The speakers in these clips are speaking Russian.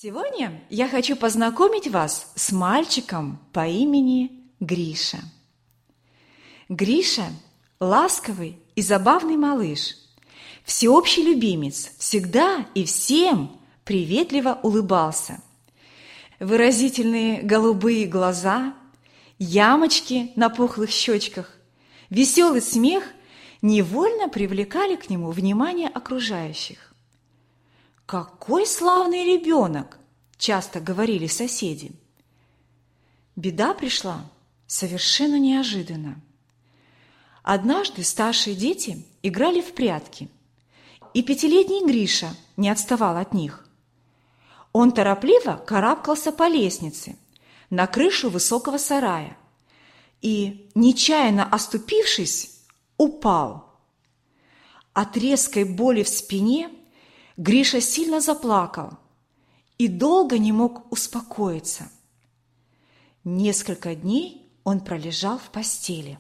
Сегодня я хочу познакомить вас с мальчиком по имени Гриша. Гриша – ласковый и забавный малыш, всеобщий любимец, всегда и всем приветливо улыбался. Выразительные голубые глаза, ямочки на пухлых щечках, веселый смех невольно привлекали к нему внимание окружающих. «Какой славный ребенок!» – часто говорили соседи. Беда пришла совершенно неожиданно. Однажды старшие дети играли в прятки, и пятилетний Гриша не отставал от них. Он торопливо карабкался по лестнице на крышу высокого сарая и, нечаянно оступившись, упал. От резкой боли в спине Гриша сильно заплакал и долго не мог успокоиться. Несколько дней он пролежал в постели.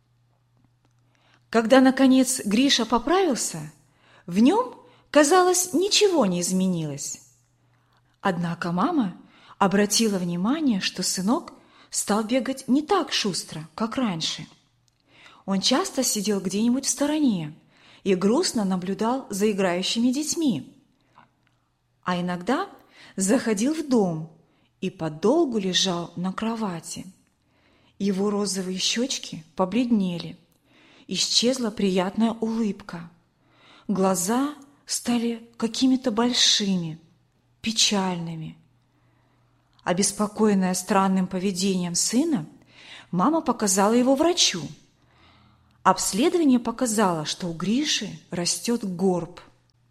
Когда, наконец, Гриша поправился, в нем, казалось, ничего не изменилось. Однако мама обратила внимание, что сынок стал бегать не так шустро, как раньше. Он часто сидел где-нибудь в стороне и грустно наблюдал за играющими детьми. А иногда заходил в дом и подолгу лежал на кровати. Его розовые щечки побледнели, исчезла приятная улыбка. Глаза стали какими-то большими, печальными. Обеспокоенная странным поведением сына, мама показала его врачу. Обследование показало, что у Гриши растет горб.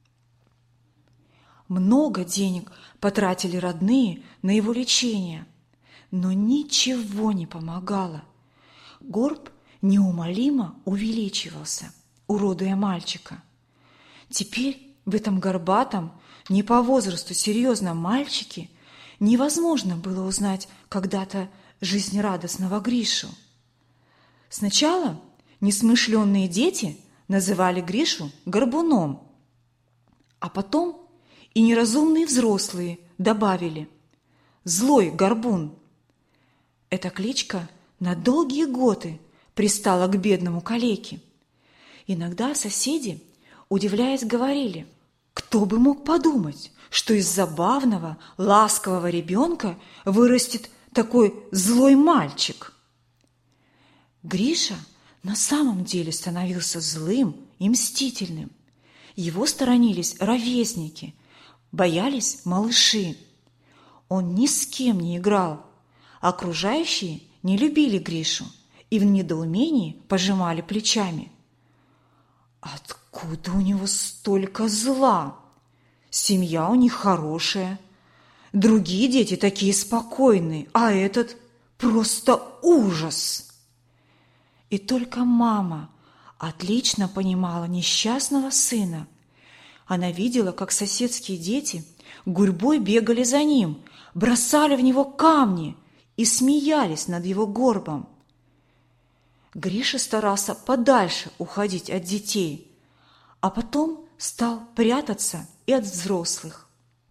Много денег потратили родные на его лечение, но ничего не помогало. Горб неумолимо увеличивался, уродуя мальчика. Теперь в этом горбатом, не по возрасту серьезном мальчике невозможно было узнать когда-то жизнерадостного Гришу. Сначала несмышленные дети называли Гришу горбуном, а потом и неразумные взрослые добавили «злой горбун». Эта кличка на долгие годы пристала к бедному калеке. Иногда соседи, удивляясь, говорили: «Кто бы мог подумать, что из забавного, ласкового ребенка вырастет такой злой мальчик?» Гриша на самом деле становился злым и мстительным. Его сторонились ровесники, боялись малыши. Он ни с кем не играл. Окружающие не любили Гришу и в недоумении пожимали плечами. Откуда у него столько зла? Семья у них хорошая. Другие дети такие спокойные, а этот просто ужас. И только мама отлично понимала несчастного сына. Она видела, как соседские дети гурьбой бегали за ним, бросали в него камни и смеялись над его горбом. Гриша старался подальше уходить от детей, а потом стал прятаться и от взрослых.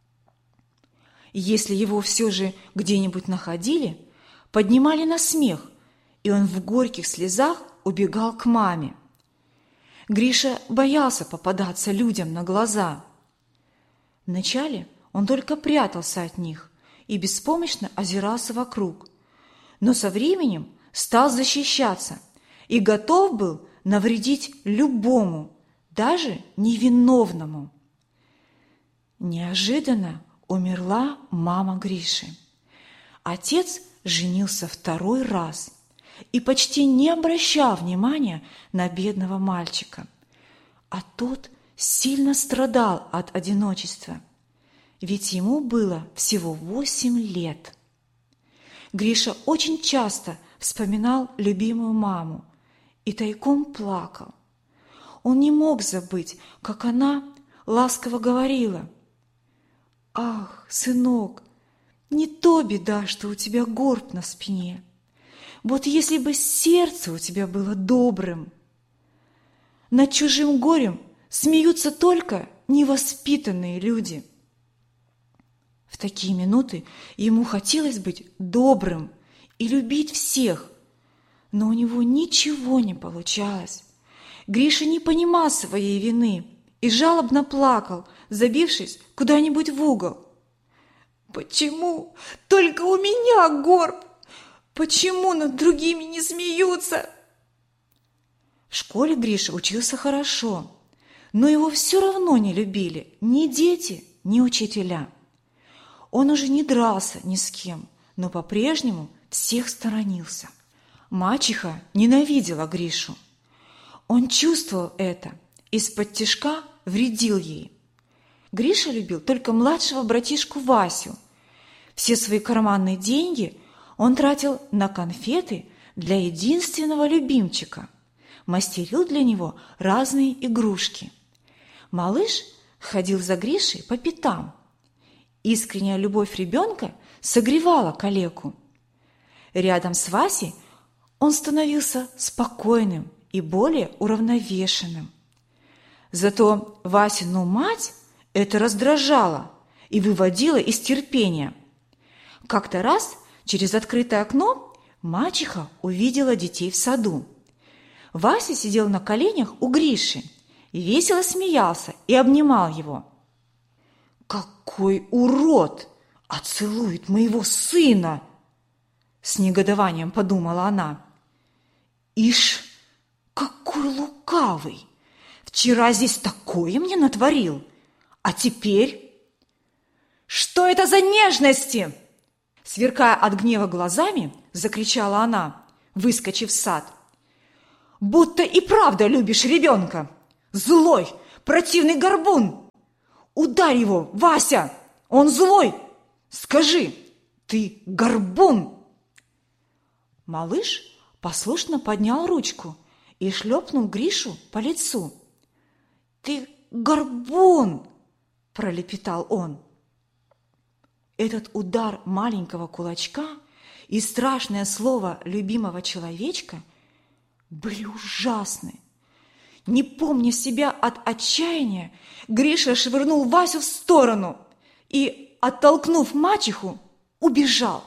Если его все же где-нибудь находили, поднимали на смех, и он в горьких слезах убегал к маме. Гриша боялся попадаться людям на глаза. Вначале он только прятался от них и беспомощно озирался вокруг, но со временем стал защищаться и готов был навредить любому, даже невиновному. Неожиданно умерла мама Гриши. Отец женился второй раз и почти не обращал внимания на бедного мальчика. А тот сильно страдал от одиночества, ведь ему было всего 8 лет. Гриша очень часто вспоминал любимую маму и тайком плакал. Он не мог забыть, как она ласково говорила: «Ах, сынок, не то беда, что у тебя горб на спине. Вот если бы сердце у тебя было добрым». Над чужим горем смеются только невоспитанные люди. В такие минуты ему хотелось быть добрым и любить всех, но у него ничего не получалось. Гриша не понимал своей вины и жалобно плакал, забившись куда-нибудь в угол. «Почему только у меня горб? Почему над другими не смеются?» В школе Гриша учился хорошо, но его все равно не любили ни дети, ни учителя. Он уже не дрался ни с кем, но по-прежнему всех сторонился. Мачеха ненавидела Гришу. Он чувствовал это, из-под тишка вредил ей. Гриша любил только младшего братишку Васю. Все свои карманные деньги он тратил на конфеты для единственного любимчика, мастерил для него разные игрушки. Малыш ходил за Гришей по пятам. Искренняя любовь ребенка согревала калеку. Рядом с Васей он становился спокойным и более уравновешенным. Зато Васину мать это раздражало и выводило из терпения. Как-то раз через открытое окно мачеха увидела детей в саду. Вася сидел на коленях у Гриши и весело смеялся и обнимал его. «Какой урод! Оцелует моего сына!» С негодованием подумала она. «Ишь, какой лукавый! Вчера здесь такое мне натворил, а теперь...» «Что это за нежности?» Сверкая от гнева глазами, закричала она, выскочив в сад. «Будто и правда любишь ребенка! Злой, противный горбун! Ударь его, Вася! Он злой! Скажи, ты горбун!» Малыш послушно поднял ручку и шлепнул Гришу по лицу. «Ты горбун!» – пролепетал он. Этот удар маленького кулачка и страшное слово любимого человечка были ужасны. Не помня себя от отчаяния, Гриша швырнул Васю в сторону и, оттолкнув мачеху, убежал.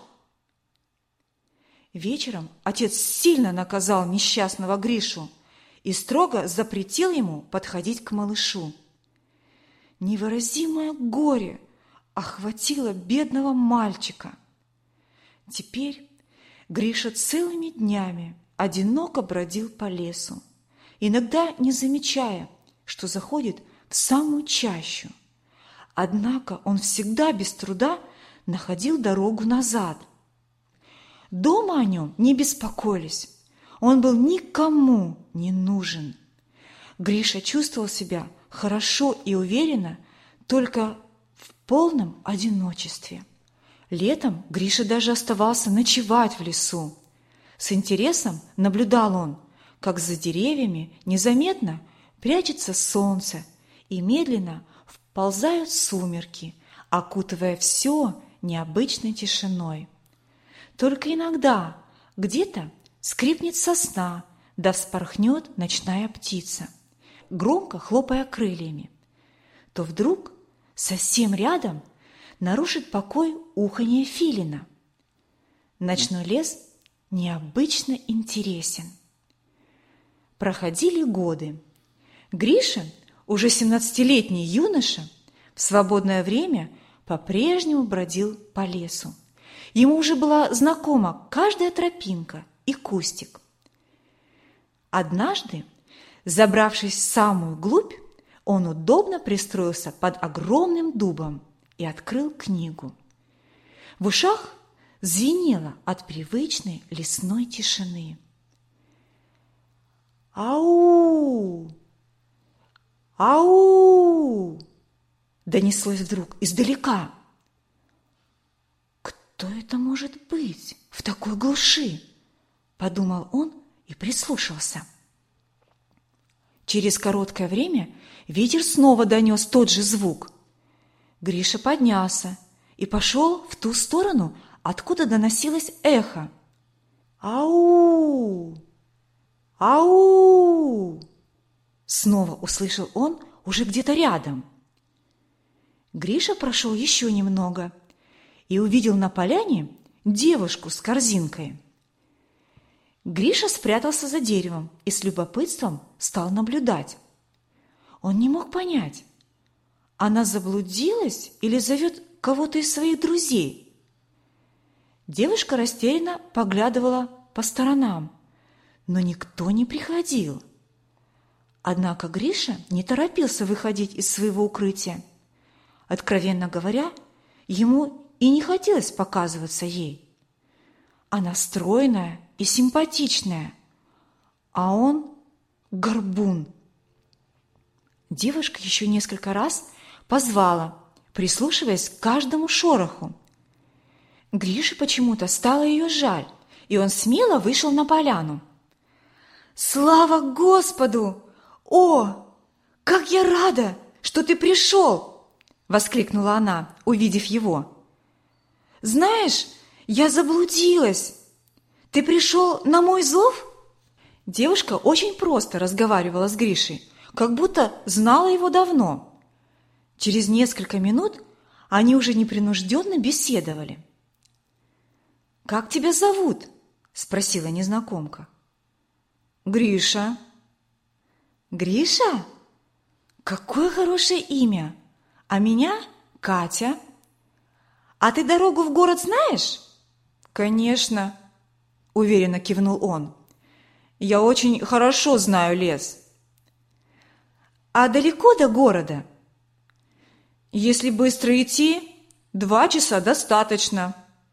Вечером отец сильно наказал несчастного Гришу и строго запретил ему подходить к малышу. Невыразимое горе охватило бедного мальчика. Теперь Гриша целыми днями одиноко бродил по лесу, иногда не замечая, что заходит в самую чащу. Однако он всегда без труда находил дорогу назад. Дома о нем не беспокоились, он был никому не нужен. Гриша чувствовал себя хорошо и уверенно только в полном одиночестве. Летом Гриша даже оставался ночевать в лесу. С интересом наблюдал он, как за деревьями незаметно прячется солнце и медленно вползают сумерки, окутывая все необычной тишиной. Только иногда где-то скрипнет сосна, да вспорхнет ночная птица, громко хлопая крыльями. То вдруг совсем рядом нарушит покой уханье филина. Ночной лес необычно интересен. Проходили годы. Гриша, уже 17-летний юноша, в свободное время по-прежнему бродил по лесу. Ему уже была знакома каждая тропинка и кустик. Однажды, забравшись в самую глубь, он удобно пристроился под огромным дубом и открыл книгу. В ушах звенело от привычной лесной тишины. «Ау! Ау!» донеслось вдруг издалека. «Кто это может быть в такой глуши?» – подумал он и прислушался. Через короткое время ветер снова донес тот же звук. Гриша поднялся и пошел в ту сторону, откуда доносилось эхо. «Ау! Ау!» снова услышал он уже где-то рядом. Гриша прошел еще немного и увидел на поляне девушку с корзинкой. Гриша спрятался за деревом и с любопытством стал наблюдать. Он не мог понять, она заблудилась или зовет кого-то из своих друзей. Девушка растерянно поглядывала по сторонам, но никто не приходил. Однако Гриша не торопился выходить из своего укрытия. Откровенно говоря, ему и не хотелось показываться ей. Она стройная и симпатичная, а он горбун. Девушка еще несколько раз позвала, прислушиваясь к каждому шороху. Грише почему-то стало ее жаль, и он смело вышел на поляну. «Слава Господу! О, как я рада, что ты пришел!» – воскликнула она, увидев его. «Знаешь, я заблудилась. Ты пришел на мой зов?» Девушка очень просто разговаривала с Гришей, как будто знала его давно. Через несколько минут они уже непринужденно беседовали. «Как тебя зовут?» – спросила незнакомка. «Гриша». «Гриша? Какое хорошее имя! А меня Катя. А ты дорогу в город знаешь?» «Конечно», – уверенно кивнул он. «Я очень хорошо знаю лес». «А далеко до города?» «Если быстро идти, 2 часа достаточно».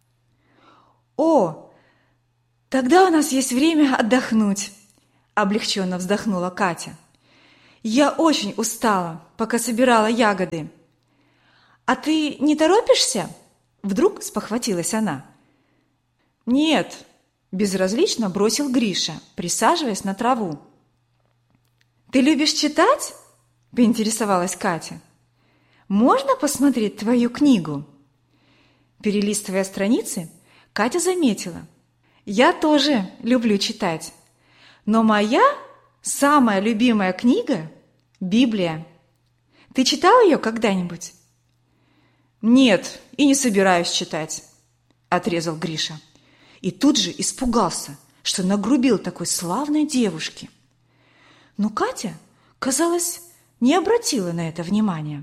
«О, тогда у нас есть время отдохнуть», – облегченно вздохнула Катя. «Я очень устала, пока собирала ягоды». «А ты не торопишься?» – вдруг спохватилась она. «Нет», – безразлично бросил Гриша, присаживаясь на траву. «Ты любишь читать?» – поинтересовалась Катя. «Можно посмотреть твою книгу?» Перелистывая страницы, Катя заметила: «Я тоже люблю читать, но моя самая любимая книга – Библия. Ты читал ее когда-нибудь?» «Нет, и не собираюсь читать», – отрезал Гриша. И тут же испугался, что нагрубил такой славной девушке. Но Катя, казалось, не обратила на это внимания.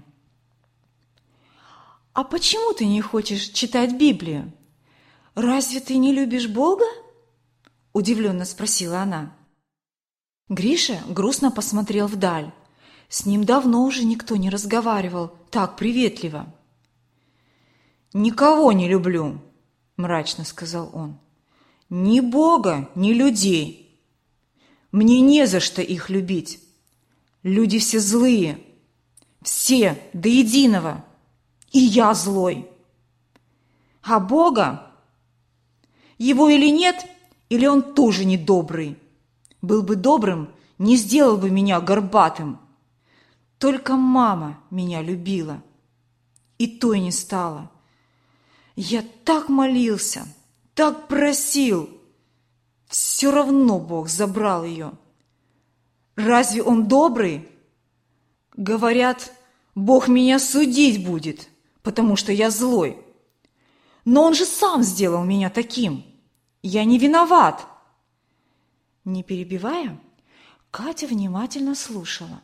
«А почему ты не хочешь читать Библию? Разве ты не любишь Бога?» – удивленно спросила она. Гриша грустно посмотрел вдаль. С ним давно уже никто не разговаривал так приветливо. «Никого не люблю», – мрачно сказал он. «Ни Бога, ни людей. Мне не за что их любить. Люди все злые, все до единого, и я злой. А Бога, его или нет, или он тоже недобрый. Был бы добрым, не сделал бы меня горбатым. Только мама меня любила, и той не стало. Я так молился, так просил, все равно Бог забрал ее. Разве он добрый? Говорят, Бог меня судить будет, потому что я злой. Но он же сам сделал меня таким. Я не виноват». Не перебивая, Катя внимательно слушала.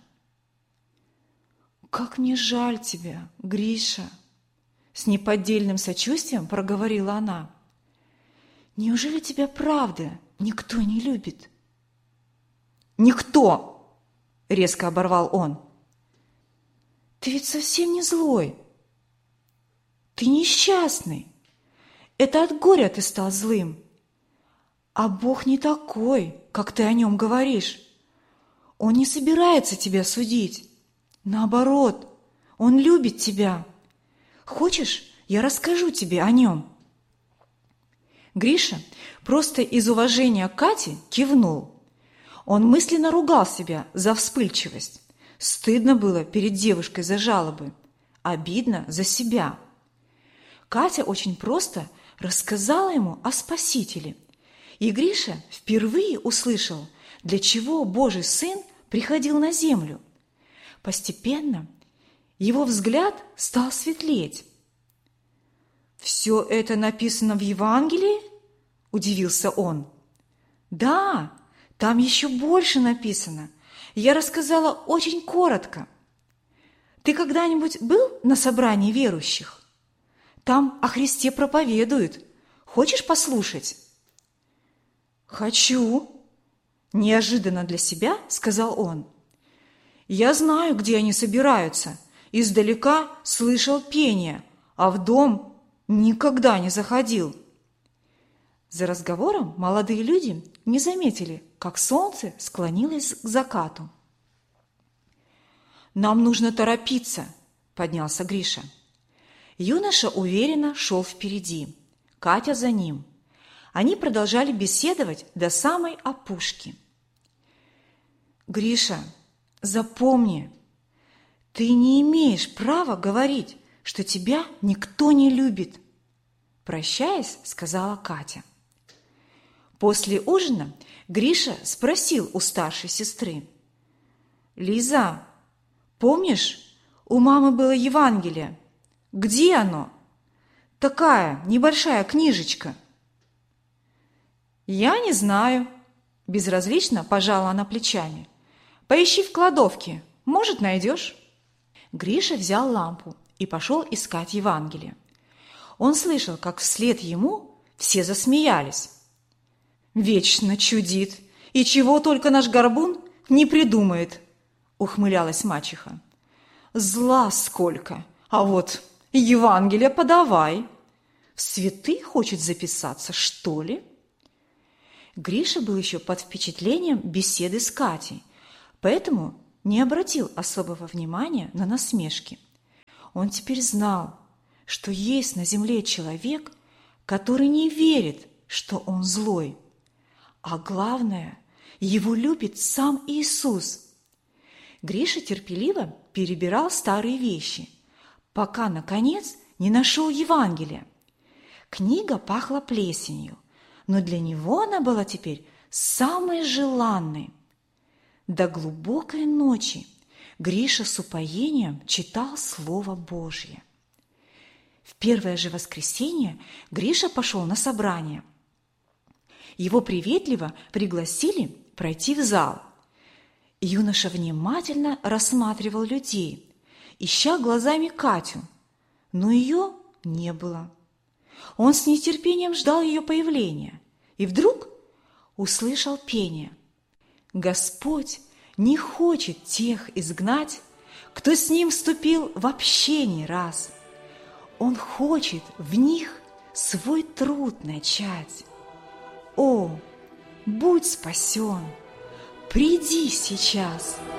«Как мне жаль тебя, Гриша!» С неподдельным сочувствием проговорила она. «Неужели тебя правда никто не любит?» «Никто!» – резко оборвал он. «Ты ведь совсем не злой. Ты несчастный. Это от горя ты стал злым. А Бог не такой, как ты о нем говоришь. Он не собирается тебя судить. Наоборот, Он любит тебя. Хочешь, я расскажу тебе о нем?» Гриша просто из уважения к Кате кивнул. Он мысленно ругал себя за вспыльчивость. Стыдно было перед девушкой за жалобы, обидно за себя. Катя очень просто рассказала ему о Спасителе. И Гриша впервые услышал, для чего Божий Сын приходил на землю. Постепенно его взгляд стал светлеть. «Все это написано в Евангелии?» – удивился он. «Да, там еще больше написано. Я рассказала очень коротко. Ты когда-нибудь был на собрании верующих? Там о Христе проповедуют. Хочешь послушать?» «Хочу», – неожиданно для себя сказал он. «Я знаю, где они собираются. Издалека слышал пение, а в дом никогда не заходил». За разговором молодые люди не заметили, как солнце склонилось к закату. «Нам нужно торопиться», – поднялся Гриша. Юноша уверенно шел впереди, Катя за ним. Они продолжали беседовать до самой опушки. «Гриша, запомни, ты не имеешь права говорить, что тебя никто не любит», – прощаясь, сказала Катя. После ужина Гриша спросил у старшей сестры: «Лиза, помнишь, у мамы было Евангелие? Где оно? Такая небольшая книжечка». «Я не знаю», – безразлично пожала она плечами. «Поищи в кладовке, может, найдешь». Гриша взял лампу и пошел искать Евангелие. Он слышал, как вслед ему все засмеялись. «Вечно чудит, и чего только наш горбун не придумает», – ухмылялась мачеха. «Зла сколько, а вот Евангелие подавай. В святые хочет записаться, что ли?» Гриша был еще под впечатлением беседы с Катей, поэтому не обратил особого внимания на насмешки. Он теперь знал, что есть на земле человек, который не верит, что он злой. А главное, его любит сам Иисус. Гриша терпеливо перебирал старые вещи, пока, наконец, не нашел Евангелия. Книга пахла плесенью, но для него она была теперь самой желанной. До глубокой ночи Гриша с упоением читал Слово Божье. В первое же воскресенье Гриша пошел на собрание. Его приветливо пригласили пройти в зал. Юноша внимательно рассматривал людей, ища глазами Катю, но ее не было. Он с нетерпением ждал ее появления и вдруг услышал пение. Господь не хочет тех изгнать, кто с Ним вступил в общение раз. Он хочет в них свой труд начать. О, будь спасен, приди сейчас!